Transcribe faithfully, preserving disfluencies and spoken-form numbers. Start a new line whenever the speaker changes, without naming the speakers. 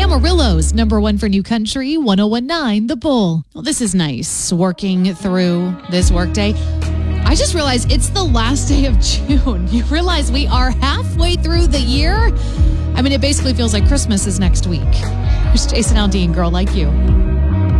Amarillo's number one for new country, one oh one point nine The Bull. Well, this is nice, working through this workday. I just realized it's the last day of June. You realize we are halfway through the year? I mean, it basically feels like Christmas is next week. Here's Jason Aldean, Girl Like You.